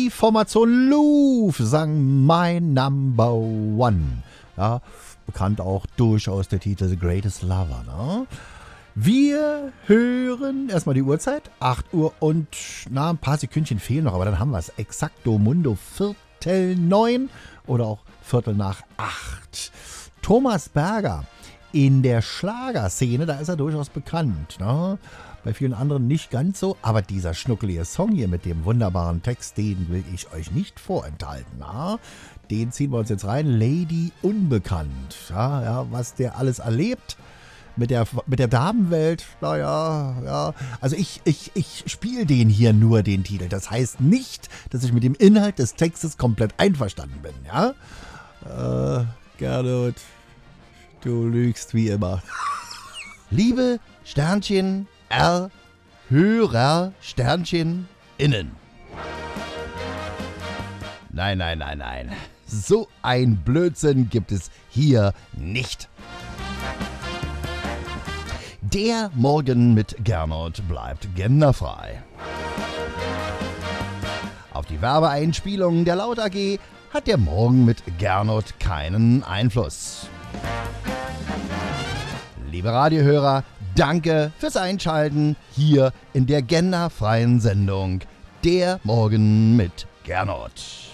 Die Formation Louvre sang My Number One. Ja, bekannt auch durchaus der Titel The Greatest Lover. Ne? Wir hören erstmal die Uhrzeit. 8 Uhr und ein paar Sekündchen fehlen noch, aber dann haben wir es. Exacto Mundo 7:45 oder auch 7:45. Thomas Berger in der Schlagerszene, da ist er durchaus bekannt. Ne? Bei vielen anderen nicht ganz so, aber dieser schnuckelige Song hier mit dem wunderbaren Text, den will ich euch nicht vorenthalten. Na? Den ziehen wir uns jetzt rein. Lady Unbekannt. Ja, was der alles erlebt mit der Damenwelt. Ja. Also ich spiele den hier nur, den Titel. Das heißt nicht, dass ich mit dem Inhalt des Textes komplett einverstanden bin. Ja? Gernot, du lügst wie immer. Liebe Sternchen R, Hörer, Sternchen, innen. Nein. So ein Blödsinn gibt es hier nicht. Der Morgen mit Gernot bleibt genderfrei. Auf die Werbeeinspielungen der Laut AG hat der Morgen mit Gernot keinen Einfluss. Liebe Radiohörer, danke fürs Einschalten hier in der genderfreien Sendung Der Morgen mit Gernot.